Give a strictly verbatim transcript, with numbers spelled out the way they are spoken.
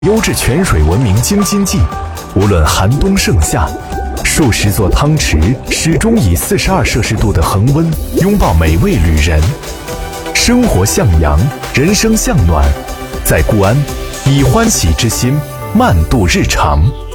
优质泉水闻名京津冀，无论寒冬盛夏，数十座汤池始终以四十二摄氏度的恒温拥抱每位旅人。生活向阳，人生向暖，在固安，以欢喜之心慢度日常。